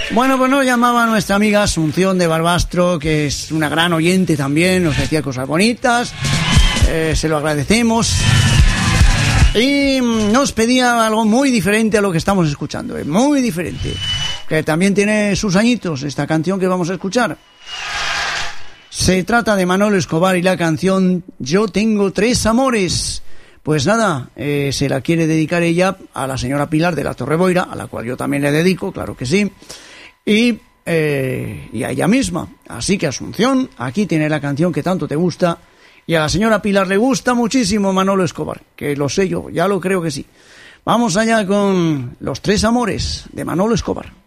Bueno, pues nos llamaba nuestra amiga Asunción de Barbastro, que es una gran oyente también, nos decía cosas bonitas, se lo agradecemos. Y nos pedía algo muy diferente a lo que estamos escuchando, muy diferente, que también tiene sus añitos, esta canción que vamos a escuchar. Se trata de Manolo Escobar y la canción Yo tengo tres amores. Pues nada, se la quiere dedicar ella a la señora Pilar de la Torreboira, a la cual yo también le dedico, claro que sí, y a ella misma. Así que Asunción, aquí tiene la canción que tanto te gusta, y a la señora Pilar le gusta muchísimo Manolo Escobar, que lo sé yo, ya lo creo que sí. Vamos allá con Los tres amores de Manolo Escobar.